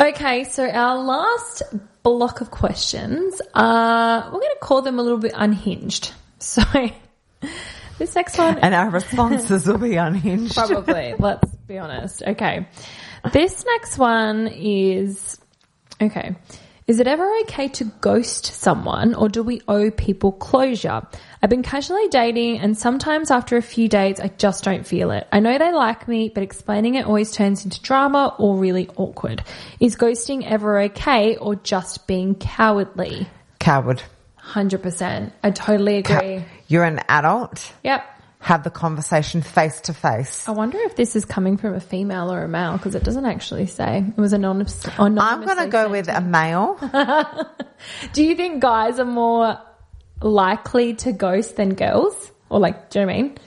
Okay, so our last block of questions are, we're going to call them a little bit unhinged. So this next one. And our responses will be unhinged. Probably, let's be honest. Okay. This next one is, okay. Is it ever okay to ghost someone, or do we owe people closure? I've been casually dating, and sometimes after a few dates, I just don't feel it. I know they like me, but explaining it always turns into drama or really awkward. Is ghosting ever okay, or just being cowardly? Coward. 100%. I totally agree. You're an adult. Yep. Have the conversation face to face. I wonder if this is coming from a female or a male, because it doesn't actually say. It was anonymous. I'm going to go with a male. Do you think guys are more likely to ghost than girls? Or like, do you know what I mean?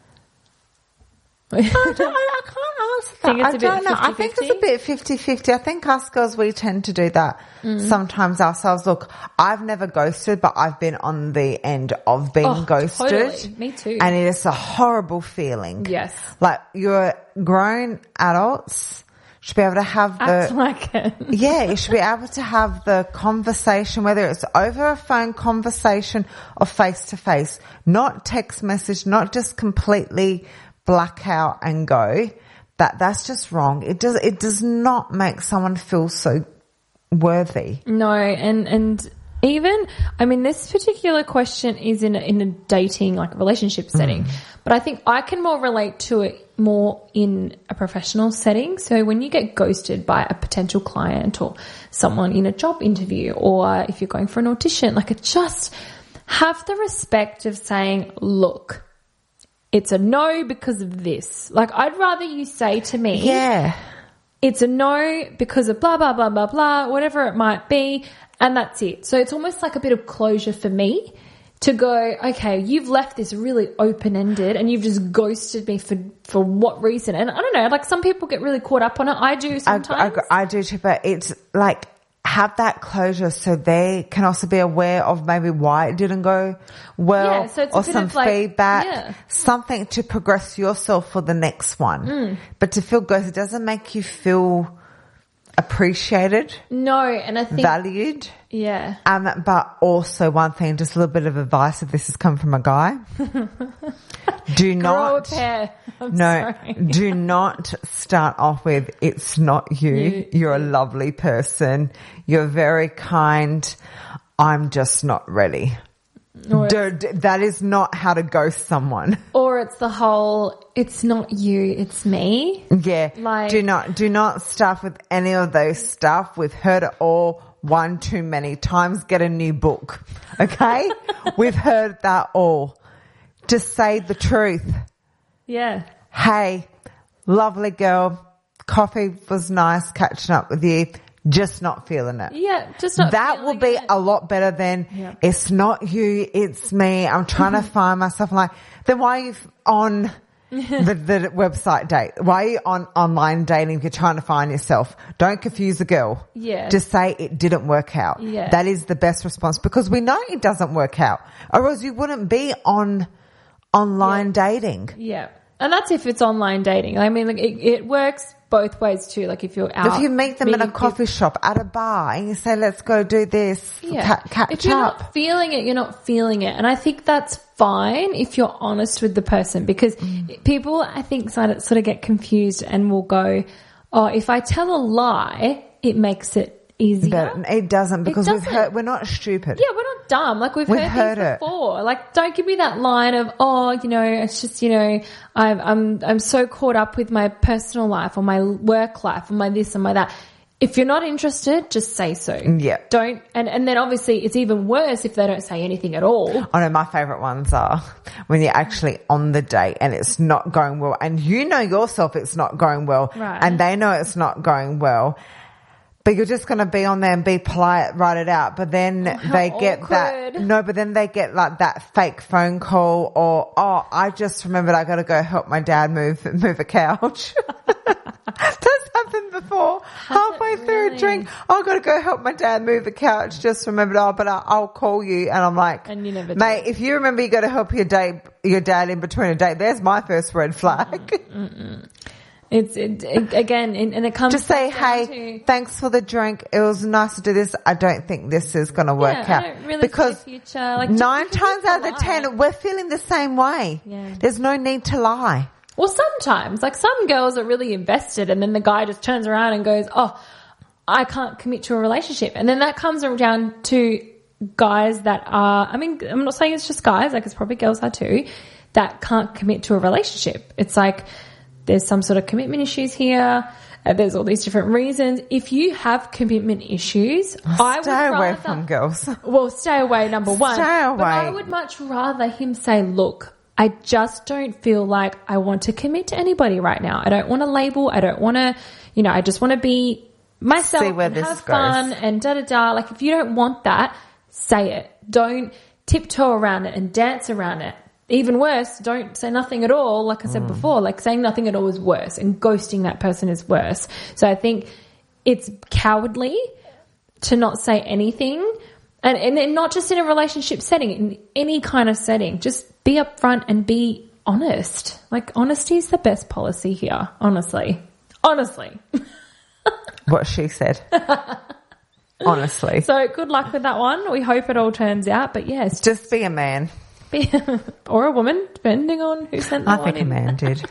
I can't answer that. I don't know. I think it's a bit 50-50. I think us girls, we tend to do that sometimes ourselves. Look, I've never ghosted, but I've been on the end of being ghosted. Totally. Me too. And it is a horrible feeling. Yes. Like, you're grown adults should be able to have the... Act like it. Yeah, you should be able to have the conversation, whether it's over a phone conversation or face to face, not text message, not just completely black out and go. That's just wrong. It does not make someone feel so worthy. No, and even, I mean, this particular question is in a dating, like a relationship setting, but I think I can more relate to it more in a professional setting. So when you get ghosted by a potential client or someone in a job interview, or if you're going for an audition, like, it just have the respect of saying, look, it's a no because of this. Like, I'd rather you say to me, yeah, it's a no because of blah, blah, blah, blah, blah, whatever it might be, and that's it. So it's almost like a bit of closure for me to go, okay, you've left this really open-ended and you've just ghosted me for what reason? And I don't know, like, some people get really caught up on it. I do sometimes. I do too, but it's like, have that closure so they can also be aware of maybe why it didn't go well, so it's or some feedback, something to progress yourself for the next one. But to feel ghosted doesn't make you feel appreciated. No, and I think valued. Yeah. But also one thing, just a little bit of advice, if this has come from a guy, do not. Grow a pair. Do not start off with, it's not you. You're a lovely person. You're very kind. I'm just not ready. That is not how to ghost someone. Or it's the whole, it's not you, it's me. Yeah. Like, do not start with any of those stuff. We've heard it all one too many times. Get a new book. Okay? We've heard that all. Just say the truth. Yeah. Hey, lovely girl. Coffee was nice catching up with you. Just not feeling it. Yeah, just not that feeling will be it. a lot better than it's not you, it's me. I'm trying to find myself. Like, then why are you on the website date? Why are you on online dating if you're trying to find yourself? Don't confuse the girl. Yeah. Just say it didn't work out. Yeah. That is the best response, because we know it doesn't work out, or else you wouldn't be on online dating. Yeah. And that's if it's online dating. I mean, like, it works both ways too. Like, if you're out. If you meet them in a coffee shop, at a bar, and you say, let's go do this, catch if you're up. not feeling it, you're not feeling it. And I think that's fine if you're honest with the person, because people, I think, sort of get confused and will go, oh, if I tell a lie, it makes it easier. But it doesn't, because we're not stupid. Yeah, we're not dumb. Like, we've heard things before. Like, don't give me that line of, oh, you know, it's just, you know, I'm so caught up with my personal life or my work life or my this and my that. If you're not interested, just say so. Yeah. Don't, and then obviously it's even worse if they don't say anything at all. I know my favourite ones are when you're actually on the date and it's not going well, and you know yourself it's not going well, right, and they know it's not going well. But you're just going to be on there and be polite, write it out. But then they get but then they get like that fake phone call, or, oh, I just remembered I got to go help my dad move a couch. That's happened before. Halfway through a drink, I've got to go help my dad move a couch. Just remembered, but I'll call you. And I'm like, and you never mate, if you remember you got to help your dad in between a date, there's my first red flag. Again, and it comes just say, hey, thanks for the drink. It was nice to do this. I don't think this is going to work out. I don't really because see future. Like, 9 times out of 10, we're feeling the same way. Yeah. There's no need to lie. Well, sometimes, like some girls are really invested and then the guy just turns around and goes, oh, I can't commit to a relationship. And then that comes down to guys that are, I mean, I'm not saying it's just guys, like it's probably girls are too, that can't commit to a relationship. It's like there's some sort of commitment issues here. There's all these different reasons. If you have commitment issues, I would stay away from girls. Well, stay away, number one. Stay away. But I would much rather him say, look, I just don't feel like I want to commit to anybody right now. I don't want to label. I don't want to, I just want to be myself and have fun and da-da-da. Like if you don't want that, say it. Don't tiptoe around it and dance around it. Even worse, don't say nothing at all. Like I said before, like saying nothing at all is worse and ghosting that person is worse. So I think it's cowardly to not say anything. And not just in a relationship setting, in any kind of setting. Just be upfront and be honest. Like, honesty is the best policy here, honestly. Honestly. What she said. Honestly. So, good luck with that one. We hope it all turns out. But, yes. Just be a man. Or a woman, depending on who sent the one in. I think a man did.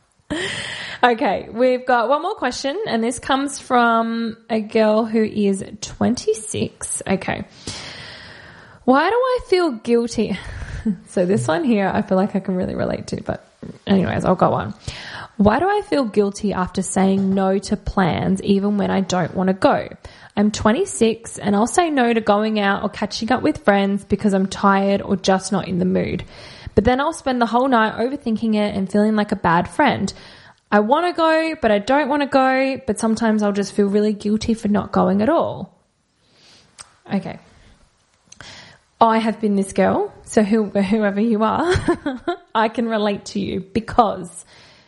Okay, we've got one more question, and this comes from a girl who is 26. Okay. Why do I feel guilty? So this one here, I feel like I can really relate to, but anyways, I'll go on. Why do I feel guilty after saying no to plans even when I don't want to go? I'm 26 and I'll say no to going out or catching up with friends because I'm tired or just not in the mood. But then I'll spend the whole night overthinking it and feeling like a bad friend. I want to go, but I don't want to go, but sometimes I'll just feel really guilty for not going at all. Okay. I have been this girl, so whoever you are, I can relate to you because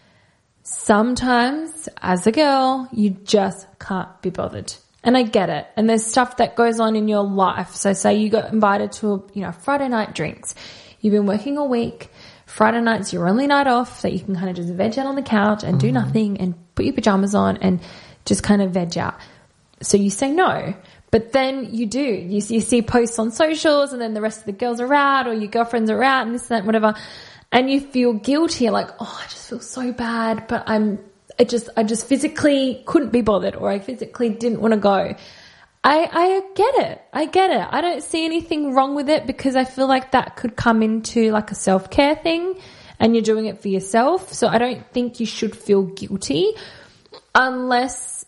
sometimes as a girl, you just can't be bothered. And I get it. And there's stuff that goes on in your life. So say you got invited to Friday night drinks. You've been working all week. Friday night's your only night off that you can kind of just veg out on the couch and do nothing and put your pajamas on and just kind of veg out. So you say no. But then you do. You see posts on socials and then the rest of the girls are out or your girlfriends are out and this, that, whatever. And you feel guilty. You're like, oh, I just feel so bad, but I just physically couldn't be bothered or I physically didn't want to go. I get it. I don't see anything wrong with it because I feel like that could come into like a self-care thing and you're doing it for yourself. So I don't think you should feel guilty unless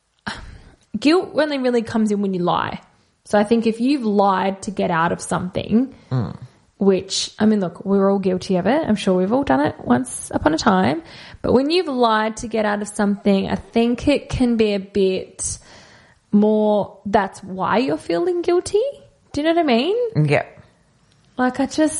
guilt only really comes in when you lie. So I think if you've lied to get out of something, which, I mean, look, we're all guilty of it. I'm sure we've all done it once upon a time. But when you've lied to get out of something, I think it can be a bit more, that's why you're feeling guilty. Do you know what I mean? Yeah. Like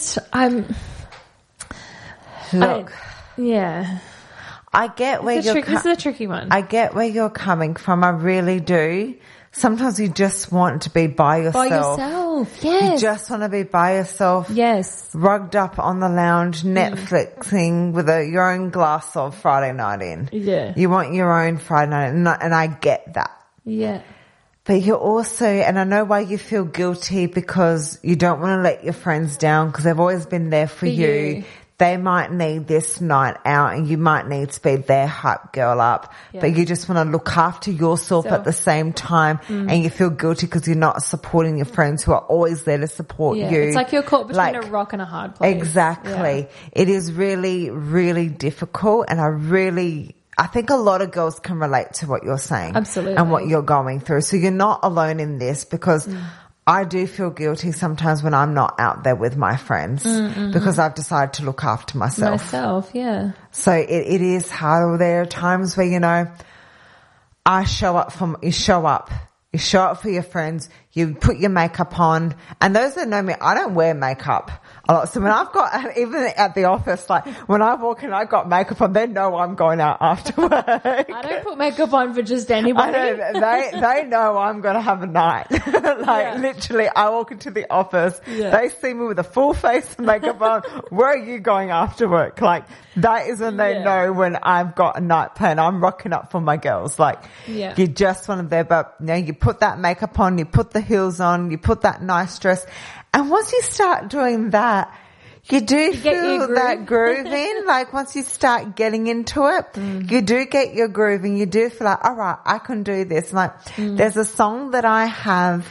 Look. Yeah. I get where this is a tricky one. I get where you're coming from. I really do. Sometimes you just want to be by yourself. By yourself, yes. You just want to be by yourself. Yes. Rugged up on the lounge, Netflixing with your own glass of Friday night in. Yeah. You want your own Friday night in, and I get that. Yeah. But you're also, and I know why you feel guilty because you don't want to let your friends down because they've always been there for you. They might need this night out and you might need to be their hype girl up, but you just want to look after yourself at the same time and you feel guilty because you're not supporting your friends who are always there to support you. It's like you're caught between a rock and a hard place. Exactly. Yeah. It is really, really difficult and I think a lot of girls can relate to what you're saying. Absolutely. And what you're going through. So you're not alone in this because I do feel guilty sometimes when I'm not out there with my friends because I've decided to look after myself. So it is hard. There are times where, you show up for your friends. you put your makeup on. And those that know me, I don't wear makeup a lot. So when I've got, even at the office, like when I walk in, I've got makeup on, they know I'm going out after work. I don't put makeup on for just anybody. They know I'm going to have a night. Literally, I walk into the office, they see me with a full face of makeup on. Where are you going after work? Like, that is when they know when I've got a night plan. I'm rocking up for my girls. Like, you just want them there, but you put that makeup on, you put the heels on, you put that nice dress. And once you start doing that, you do feel that groove in. Like once you start getting into it, you do get your groove and you do feel like, all right, I can do this. Like there's a song that I have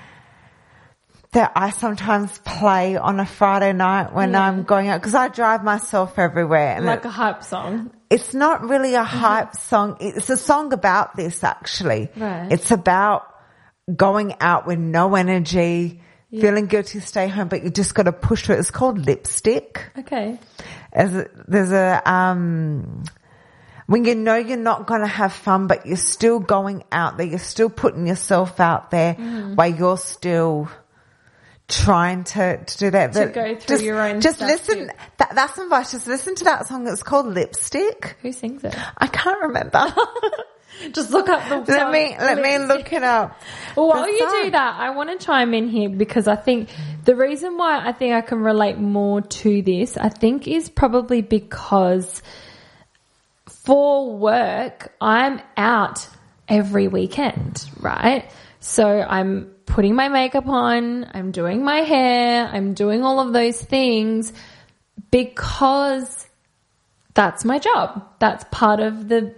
that I sometimes play on a Friday night when I'm going out, because I drive myself everywhere. And like a hype song. It's not really a hype song. It's a song about this, actually. Right. It's about going out with no energy, feeling guilty to stay home, but you just got to push through it. It's called Lipstick. Okay. There's a when you know you're not going to have fun, but you're still going out there, you're still putting yourself out there while you're still trying to do that. To go through your own just stuff. Listen. That's advice. Just listen to that song. It's called Lipstick. Who sings it? I can't remember. Just look up the Let me look it up. Well, while you do that, I want to chime in here because I think the reason why I think I can relate more to this, I think, is probably because for work, I'm out every weekend, right? So I'm putting my makeup on, I'm doing my hair, I'm doing all of those things because that's my job. That's part of the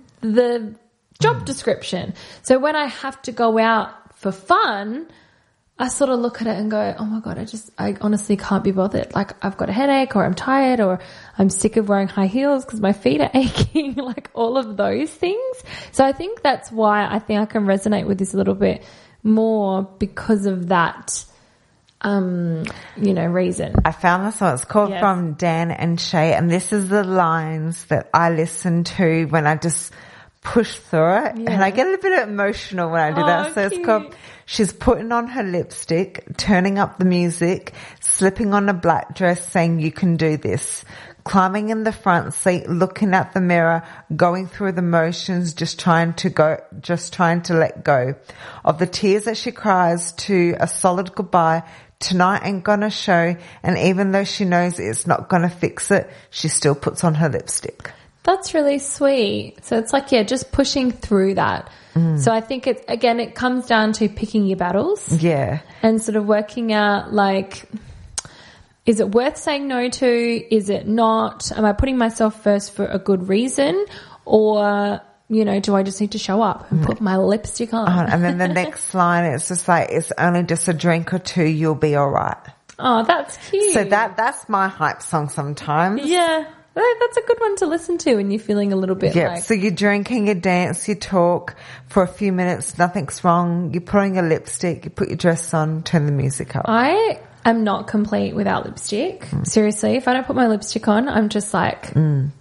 job description. So when I have to go out for fun, I sort of look at it and go, oh my God, I honestly can't be bothered. Like I've got a headache or I'm tired or I'm sick of wearing high heels because my feet are aching, like all of those things. So I think that's why I think I can resonate with this a little bit more because of that, reason. I found this one. It's called From Dan and Shay. And this is the lines that I listen to when I just push through it. And I get a bit emotional when I do that. So it's called, she's putting on her lipstick, turning up the music, slipping on a black dress, saying you can do this. Climbing in the front seat, looking at the mirror, going through the motions, just trying to let go of the tears that she cries to a solid goodbye. Tonight ain't gonna show. And even though she knows it's not gonna fix it, she still puts on her lipstick. That's really sweet. So it's like, just pushing through that. So I think it comes down to picking your battles. Yeah. And sort of working out, like, is it worth saying no to? Is it not? Am I putting myself first for a good reason? Or, do I just need to show up and put my lipstick on? And then the next line, it's just like, it's only just a drink or two, you'll be all right. Oh, that's cute. So that's my hype song sometimes. Yeah. That's a good one to listen to when you're feeling a little bit like... So you're drinking, you dance, you talk for a few minutes, nothing's wrong, you're putting a lipstick, you put your dress on, turn the music up. I am not complete without lipstick. Seriously, if I don't put my lipstick on, I'm just like...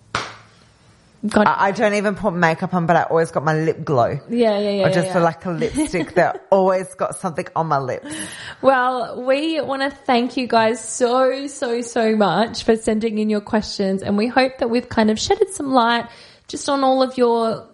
God. I don't even put makeup on, but I always got my lip glow. Yeah. I just feel like a lipstick that always got something on my lips. Well, we want to thank you guys so much for sending in your questions, and we hope that we've kind of shedded some light just on all of your,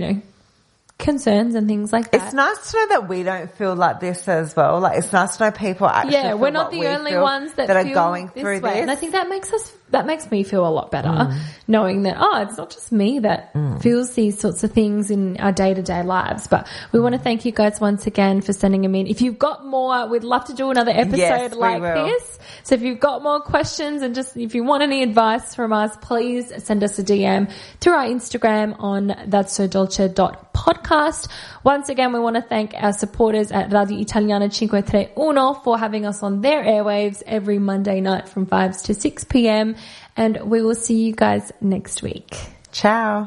concerns and things like that. It's nice to know that we don't feel like this as well. Like, it's nice to know people actually feel we're not the only ones that are going through this. And I think that makes me feel a lot better knowing that, it's not just me that feels these sorts of things in our day-to-day lives. But we want to thank you guys once again for sending them in. If you've got more, we'd love to do another episode like this. So if you've got more questions and just if you want any advice from us, please send us a DM through our Instagram on that'sodolce.podcast. Once again, we want to thank our supporters at Radio Italiana 531 for having us on their airwaves every Monday night from 5 to 6 p.m. And we will see you guys next week. Ciao.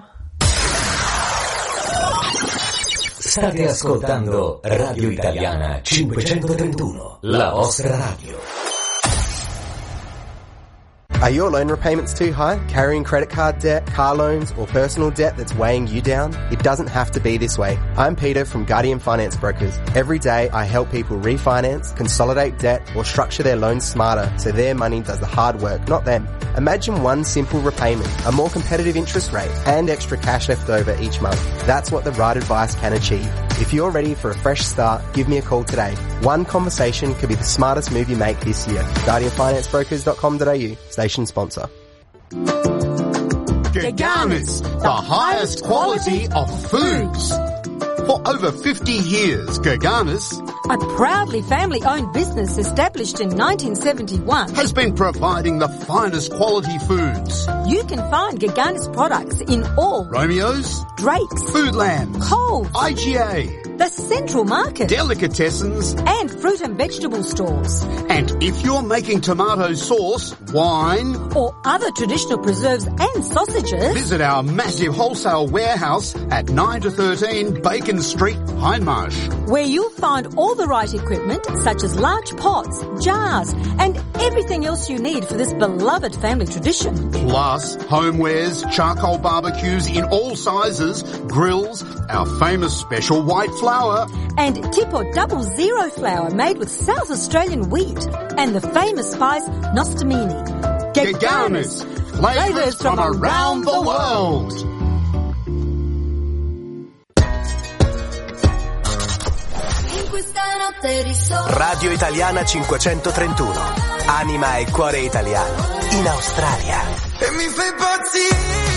State ascoltando Radio Italiana 531, la vostra radio. Are your loan repayments too high? Carrying credit card debt, car loans, or personal debt that's weighing you down? It doesn't have to be this way. I'm Peter from Guardian Finance Brokers. Every day I help people refinance, consolidate debt, or structure their loans smarter so their money does the hard work, not them. Imagine one simple repayment, a more competitive interest rate, and extra cash left over each month. That's what the right advice can achieve. If you're ready for a fresh start, give me a call today. One conversation could be the smartest move you make this year. GuardianFinanceBrokers.com.au. Station sponsor. Gaganis, the highest quality of foods. For over 50 years, Gaganis, a proudly family-owned business established in 1971, has been providing the finest quality foods. You can find Gaganis products in all Romeo's, Drake's, Foodland, Coles, IGA, the Central Market, Delicatessens, and fruit and vegetable stores. And if you're making tomato sauce, wine, or other traditional preserves and sausages, visit our massive wholesale warehouse at 9 to 13 Bacon Street, Hindmarsh, where you'll find all the right equipment such as large pots, jars, and everything else you need for this beloved family tradition. Plus homewares, charcoal barbecues in all sizes, grills, our famous special white flour, and Tipo 00 flour made with South Australian wheat, and the famous spice Nostamini. Gaganis, flavors from around the world. Radio Italiana 531. Anima e cuore italiano in Australia. E mi fai impazzire.